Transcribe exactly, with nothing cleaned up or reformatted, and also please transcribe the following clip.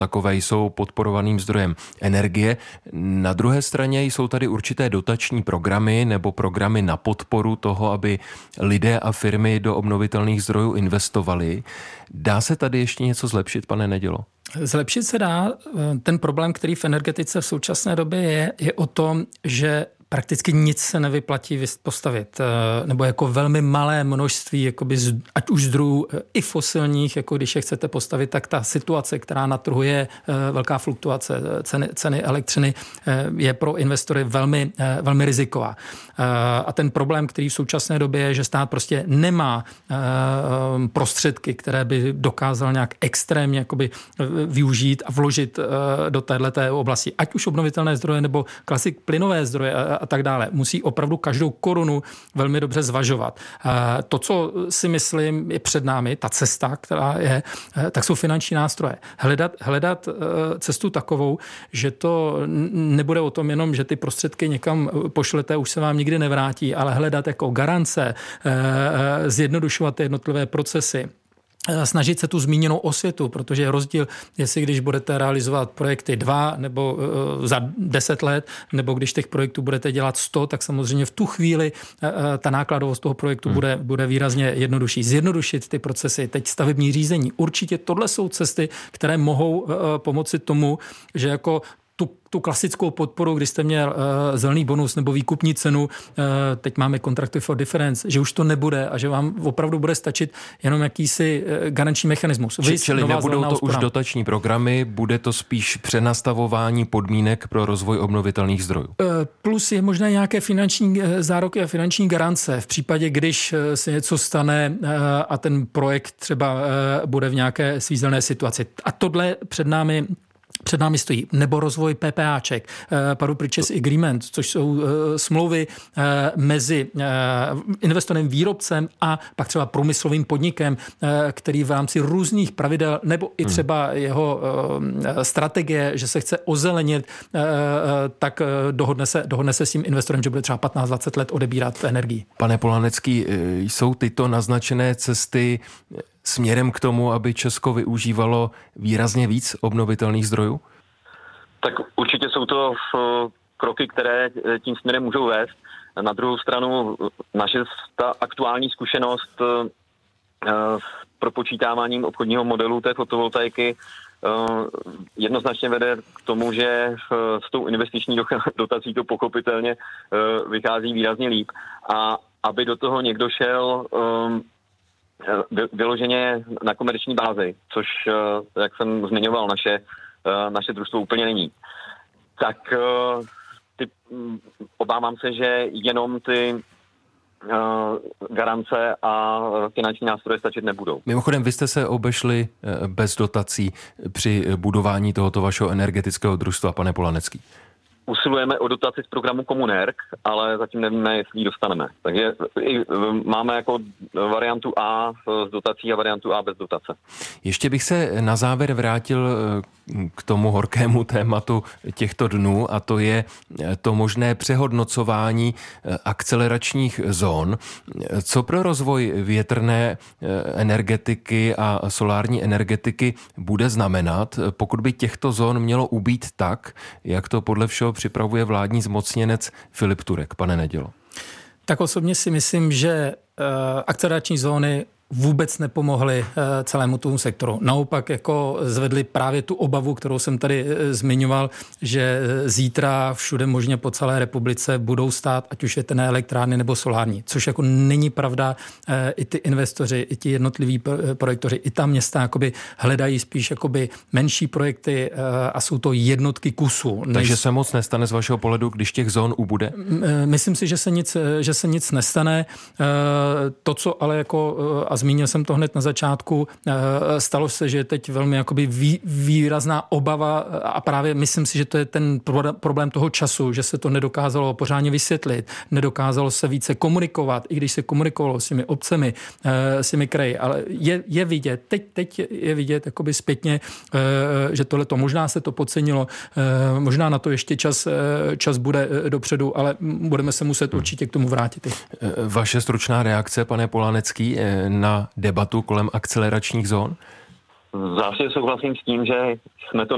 takové jsou podporovaným zdrojem energie. Na druhé straně jsou tady určité dotační programy nebo programy na podporu toho, aby lidé a firmy do obnovitelných zdrojů investovali. Dá se tady ještě něco zlepšit, pane Nedělo? Zlepšit se dá. Ten problém, který v energetice v současné době je, je o tom, že prakticky nic se nevyplatí postavit, nebo jako velmi malé množství, jakoby, ať už zdrojů i fosilních, jako když je chcete postavit, tak ta situace, která na trhu je velká fluktuace ceny, ceny elektřiny, je pro investory velmi, velmi riziková. A ten problém, který v současné době je, že stát prostě nemá prostředky, které by dokázal nějak extrémně jakoby využít a vložit do téhleté oblasti, ať už obnovitelné zdroje nebo klasik plynové zdroje a tak dále. Musí opravdu každou korunu velmi dobře zvažovat. To, co si myslím, je před námi, ta cesta, která je, tak jsou finanční nástroje. Hledat, hledat cestu takovou, že to nebude o tom jenom, že ty prostředky někam pošlete, už se vám nikdy nevrátí, ale hledat jako garance, zjednodušovat ty jednotlivé procesy, snažit se tu zmíněnou osvětu, protože je rozdíl, jestli když budete realizovat projekty dva nebo uh, za deset let, nebo když těch projektů budete dělat sto, tak samozřejmě v tu chvíli uh, ta nákladovost toho projektu hmm. bude, bude výrazně jednodušší. Zjednodušit ty procesy, teď stavební řízení. Určitě tohle jsou cesty, které mohou uh, pomoci tomu, že jako Tu, tu klasickou podporu, kdy jste měl uh, zelený bonus nebo výkupní cenu, uh, teď máme Contracts for Difference, že už to nebude a že vám opravdu bude stačit jenom jakýsi uh, garanční mechanismus. Či, čili nebudou to už dotační programy, bude to spíš přenastavování podmínek pro rozvoj obnovitelných zdrojů. Uh, plus je možná nějaké finanční uh, zároky a finanční garance v případě, když uh, se něco stane uh, a ten projekt třeba uh, bude v nějaké svízelné situaci. A tohle před námi Před námi stojí, nebo rozvoj PPAček, Power Purchase Agreement, což jsou uh, smlouvy uh, mezi uh, investorem, výrobcem a pak třeba průmyslovým podnikem, uh, který v rámci různých pravidel, nebo i třeba hmm. jeho uh, strategie, že se chce ozelenit, uh, tak uh, dohodne, se, dohodne se s tím investorem, že bude třeba patnáct dvacet let odebírat energii. Pane Polanecký, jsou tyto naznačené cesty směrem k tomu, aby Česko využívalo výrazně víc obnovitelných zdrojů? Tak určitě jsou to kroky, které tím směrem můžou vést. Na druhou stranu naše ta aktuální zkušenost s propočítáváním obchodního modelu té fotovoltaiky jednoznačně vede k tomu, že s tou investiční dotací to pochopitelně vychází výrazně líp. A aby do toho někdo šel vyloženě na komerční bázi, což, jak jsem zmiňoval, naše, naše družstvo úplně není. Tak ty, obávám se, že jenom ty garance a finanční nástroje stačit nebudou. Mimochodem, vy jste se obešli bez dotací při budování tohoto vašeho energetického družstva, pane Polanecký. Usilujeme o dotaci z programu Komunérk, ale zatím nevíme, jestli ji dostaneme. Takže máme jako variantu A s dotací a variantu A bez dotace. Ještě bych se na závěr vrátil k tomu horkému tématu těchto dnů, a to je to možné přehodnocování akceleračních zón. Co pro rozvoj větrné energetiky a solární energetiky bude znamenat, pokud by těchto zón mělo ubýt tak, jak to podle všeho připravuje vládní zmocněnec Filip Turek? Pane Nedělo. Tak osobně si myslím, že uh, akcelerační zóny vůbec nepomohly celému tomu sektoru. Naopak jako zvedli právě tu obavu, kterou jsem tady zmiňoval, že zítra všude možně po celé republice budou stát, ať už větrné elektrárny nebo solární, což jako není pravda. I ty investoři, i ti jednotliví projektoři, i ta města jakoby hledají spíš jakoby menší projekty a jsou to jednotky kusů. Takže se moc nestane z vašeho pohledu, když těch zón ubude? Myslím si, že se nic, že se nic nestane. To, co ale jako a zmínil jsem to hned na začátku, stalo se, že je teď velmi jakoby vý, výrazná obava a právě myslím si, že to je ten problém toho času, že se to nedokázalo pořádně vysvětlit, nedokázalo se více komunikovat, i když se komunikovalo s těmi obcemi, s těmi kraji, ale je, je vidět, teď, teď je vidět jakoby zpětně, že tohleto možná se to podcenilo, možná na to ještě čas, čas bude dopředu, ale budeme se muset určitě k tomu vrátit. Vaše stručná reakce, pane Polanecký, na debatu kolem akceleračních zón? V zásadě souhlasím s tím, že jsme to